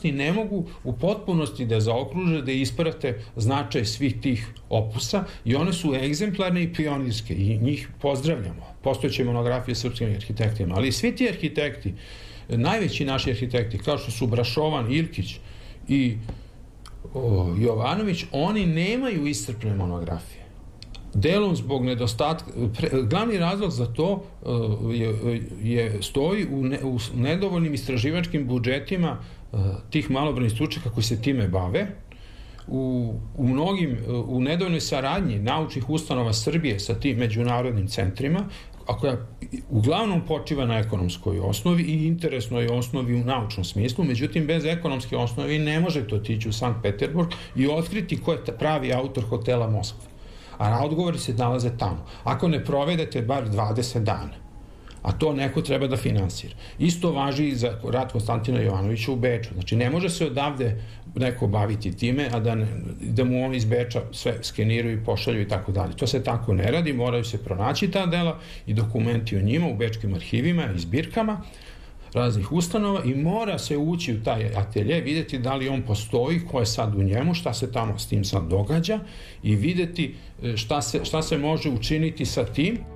javnosti ne mogu u potpunosti da zaokruže, da isprate značaj svih tih opusa i one su egzemplarne i pionirske i njih pozdravljamo. Postojeće monografije srpskim arhitektima, ali svi ti arhitekti, najveći naši arhitekti, kao što su Brašovan, Ilkić i Jovanović, oni nemaju iscrpne monografije. Delom zbog nedostatka, glavni razlog za to stoji u nedovoljnim istraživačkim budžetima tih malobrojnih stručnjaka koji se time bave, u nedovoljnoj saradnji naučnih ustanova Srbije sa tim međunarodnim centrima, a koja uglavnom počiva na ekonomskoj osnovi i interesnoj osnovi u naučnom smislu, međutim bez ekonomske osnovi ne možete otići u Sankt Peterburg i otkriti ko je pravi autor hotela Moskva. A odgovori se nalaze tamo. Ako ne provedete bar 20 dana, a to neko treba da finansira. Isto važi i za rad Konstantina Jovanovića u Beču. Znači, ne može se odavde neko baviti time, a da mu on iz Beča sve skeniraju i pošalju i tako dalje. To se tako ne radi, moraju se pronaći ta dela i dokumenti o njima u bečkim arhivima i zbirkama raznih ustanova i mora se ući u taj atelje, videti da li on postoji, ko je sad u njemu, šta se tamo s tim sad događa i videti šta se može učiniti sa tim.